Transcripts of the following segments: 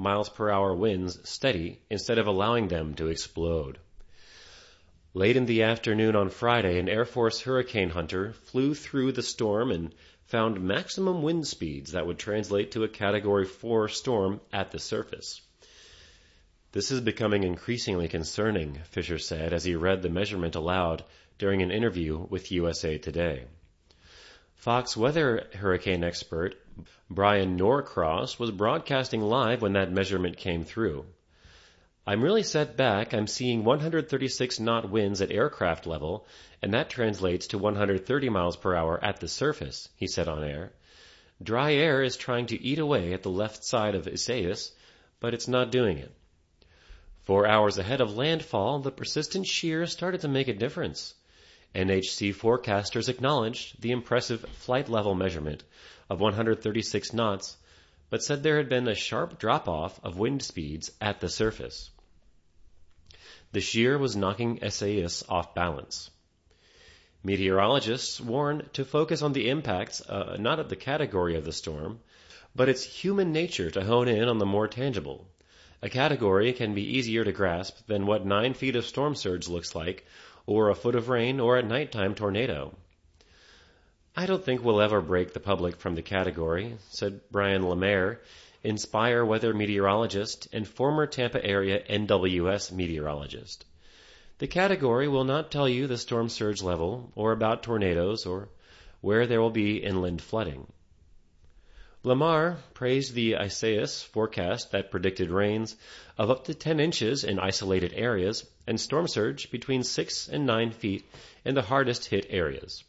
miles per hour winds steady instead of allowing them to explode. Late in the afternoon on Friday, an Air Force hurricane hunter flew through the storm and found maximum wind speeds that would translate to a Category 4 storm at the surface. This is becoming increasingly concerning, Fisher said as he read the measurement aloud during an interview with USA Today. Fox weather hurricane expert Brian Norcross was broadcasting live when that measurement came through. I'm really set back. I'm seeing 136 knot winds at aircraft level, and that translates to 130 miles per hour at the surface, he said on air. Dry air is trying to eat away at the left side of Isaias, but it's not doing it. 4 hours ahead of landfall, the persistent shear started to make a difference. NHC forecasters acknowledged the impressive flight level measurement of 136 knots, but said there had been a sharp drop-off of wind speeds at the surface. The shear was knocking Isaias off balance. Meteorologists warn to focus on the impacts, not of the category of the storm, but its human nature to hone in on the more tangible. A category can be easier to grasp than what 9 feet of storm surge looks like, or a foot of rain, or a nighttime tornado. I don't think we'll ever break the public from the category, said Brian Lemaire, Inspire weather meteorologist and former Tampa area NWS meteorologist. The category will not tell you the storm surge level, or about tornadoes, or where there will be inland flooding. Lamar praised the Isaias forecast that predicted rains of up to 10 inches in isolated areas and storm surge between 6 and 9 feet in the hardest hit areas.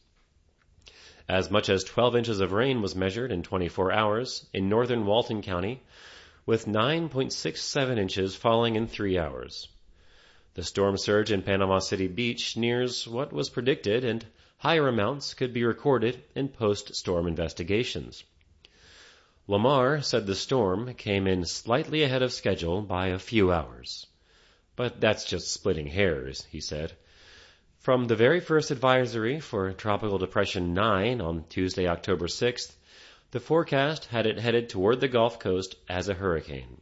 As much as 12 inches of rain was measured in 24 hours in northern Walton County, with 9.67 inches falling in 3 hours. The storm surge in Panama City Beach nears what was predicted, and higher amounts could be recorded in post-storm investigations. Lamar said the storm came in slightly ahead of schedule by a few hours. But that's just splitting hairs, he said. From the very first advisory for Tropical Depression 9 on Tuesday, October 6th, the forecast had it headed toward the Gulf Coast as a hurricane.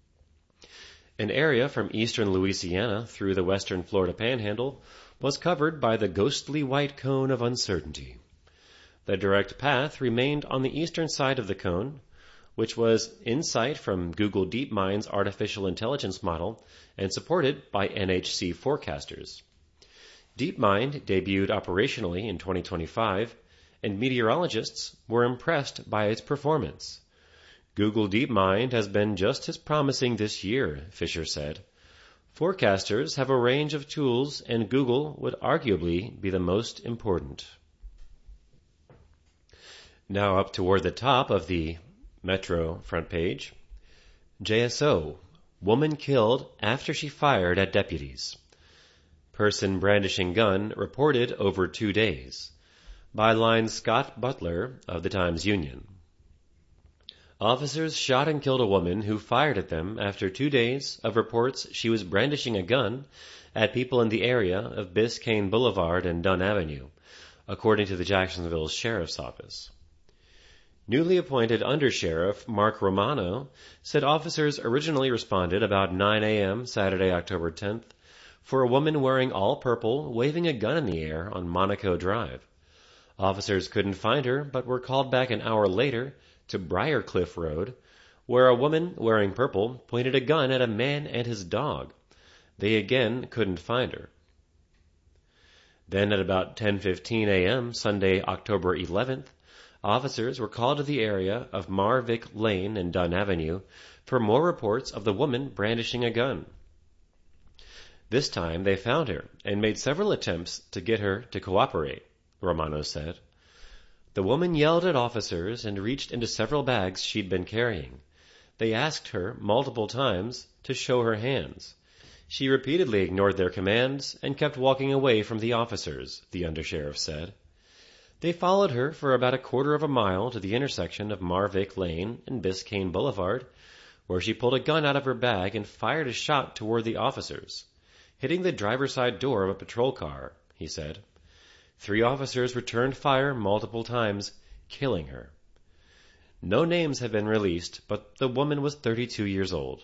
An area from eastern Louisiana through the western Florida Panhandle was covered by the ghostly white cone of uncertainty. The direct path remained on the eastern side of the cone, which was in sight from Google DeepMind's artificial intelligence model and supported by NHC forecasters. DeepMind debuted operationally in 2025, and meteorologists were impressed by its performance. Google DeepMind has been just as promising this year, Fisher said. Forecasters have a range of tools, and Google would arguably be the most important. Now up toward the top of the Metro front page. JSO, woman killed after she fired at deputies. Person brandishing gun reported over 2 days. Byline Scott Butler of the Times-Union. Officers shot and killed a woman who fired at them after 2 days of reports she was brandishing a gun at people in the area of Biscayne Boulevard and Dunn Avenue, according to the Jacksonville Sheriff's Office. Newly appointed Undersheriff Mark Romano said officers originally responded about 9 a.m. Saturday, October 10th, for a woman wearing all purple waving a gun in the air on Monaco Drive. Officers couldn't find her, but were called back an hour later to Briarcliff Road, where a woman wearing purple pointed a gun at a man and his dog. They again couldn't find her. Then at about 10:15 a.m. Sunday, October 11th, officers were called to the area of Marvick Lane and Dunn Avenue for more reports of the woman brandishing a gun. This time they found her and made several attempts to get her to cooperate, Romano said. The woman yelled at officers and reached into several bags she'd been carrying. They asked her multiple times to show her hands. She repeatedly ignored their commands and kept walking away from the officers, the undersheriff said. They followed her for about a quarter of a mile to the intersection of Marvick Lane and Biscayne Boulevard, where she pulled a gun out of her bag and fired a shot toward the officers, hitting the driver's side door of a patrol car, he said. 3 officers returned fire multiple times, killing her. No names have been released, but the woman was 32 years old.